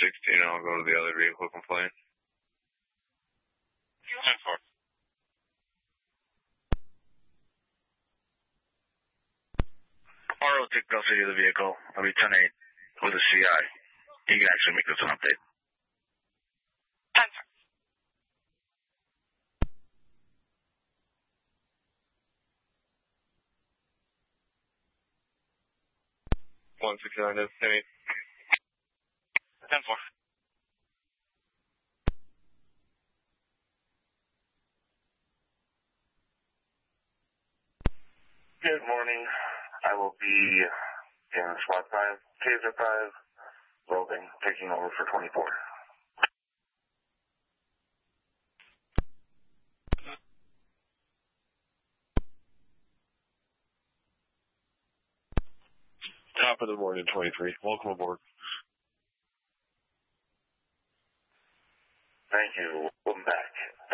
16, I'll go to the other vehicle complaint. 10-4. RO take custody of the vehicle. I'll be 10-8 with a CI. He can actually make this an update. 10-4. $169 is 10-8. 10-4. Good morning. I will be in SWAT 5, Taser 5, welding, taking over for 24. Top of the morning, 23. Welcome aboard. Thank you. Welcome back.